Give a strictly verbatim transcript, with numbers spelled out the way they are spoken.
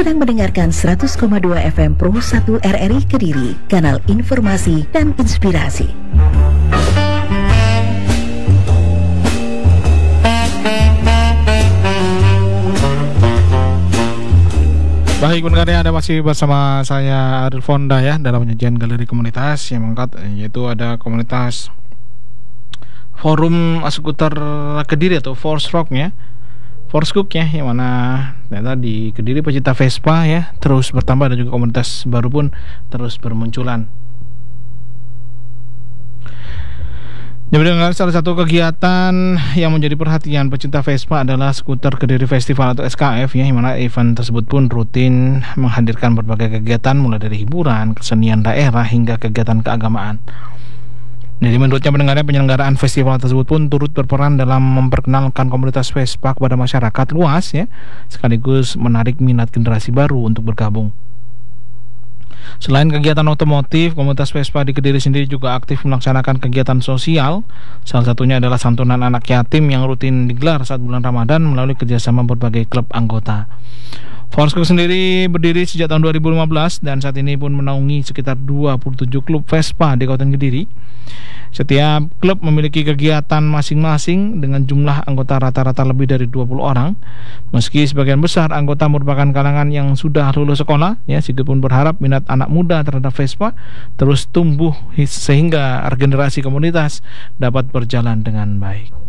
sedang mendengarkan seratus koma dua F M Pro satu R R I Kediri, kanal informasi dan inspirasi. Baik, pendengar, Anda masih bersama saya Ariel Fonda ya dalam penyajian galeri komunitas yang mengangkat, yaitu ada komunitas Forum Skuter Kediri atau Forsrock ya. Forscook ya, yang mana ternyata di Kediri pecinta Vespa ya terus bertambah, dan juga komunitas baru pun terus bermunculan. Jadi salah satu kegiatan yang menjadi perhatian pecinta Vespa adalah Skuter Kediri Festival atau S K F ya, yang mana event tersebut pun rutin menghadirkan berbagai kegiatan mulai dari hiburan, kesenian daerah hingga kegiatan keagamaan. Jadi menurutnya pendengarnya, penyelenggaraan festival tersebut pun turut berperan dalam memperkenalkan komunitas Vespa kepada masyarakat luas ya, sekaligus menarik minat generasi baru untuk bergabung. Selain kegiatan otomotif, komunitas Vespa di Kediri sendiri juga aktif melaksanakan kegiatan sosial. Salah satunya adalah santunan anak yatim yang rutin digelar saat bulan Ramadan melalui kerjasama berbagai klub anggota. Forscook sendiri berdiri sejak tahun dua ribu lima belas dan saat ini pun menaungi sekitar dua puluh tujuh klub Vespa di Kabupaten Kediri. Setiap klub memiliki kegiatan masing-masing dengan jumlah anggota rata-rata lebih dari dua puluh orang. Meski sebagian besar anggota merupakan kalangan yang sudah lulus sekolah ya, Sigit pun berharap minat anak muda terhadap Vespa terus tumbuh sehingga regenerasi komunitas dapat berjalan dengan baik.